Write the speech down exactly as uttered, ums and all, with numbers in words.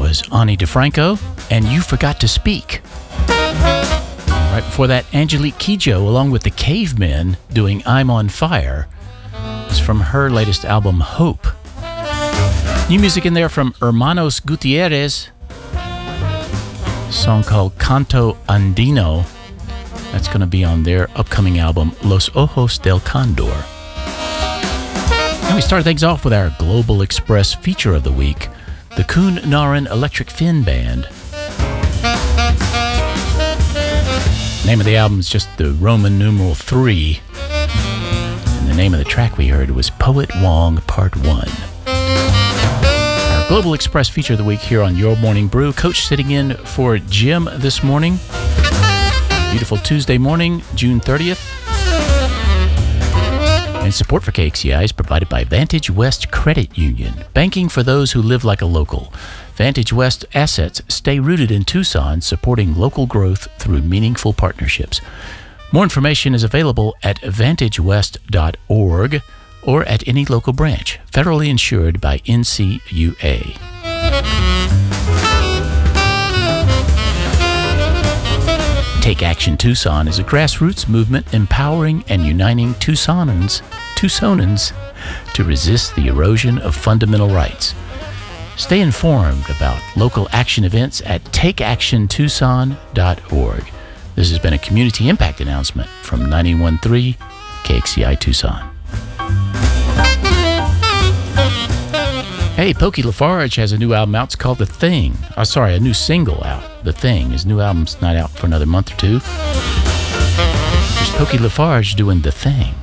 was Ani DeFranco and You Forgot to Speak. Right before that, Angelique Kidjo, along with the Cavemen, doing I'm on Fire. It's from her latest album, Hope. New music in there from Hermanos Gutierrez, a song called Canto Andino. That's going to be on their upcoming album, Los Ojos del Condor. And we start things off with our Global Express feature of the week, the Kuhn Naren Electric Fin Band. The name of the album is just the Roman numeral three. And the name of the track we heard was Poet Wong Part one. Our Global Express feature of the week here on Your Morning Brew. Coach sitting in for Jim this morning. Beautiful Tuesday morning, June thirtieth. And support for K X C I is provided by Vantage West Credit Union. Banking for those who live like a local. Vantage West assets stay rooted in Tucson, supporting local growth through meaningful partnerships. More information is available at vantage west dot org or at any local branch. Federally insured by N C U A. Take Action Tucson is a grassroots movement empowering and uniting Tucsonans, Tucsonans to resist the erosion of fundamental rights. Stay informed about local action events at take action tucson dot org. This has been a community impact announcement from ninety-one point three K X C I Tucson. Hey, Pokey LaFarge has a new album out. It's called The Thing. Oh, sorry, a new single out. The Thing. His new album's not out for another month or two. There's Pokey LaFarge doing The Thing.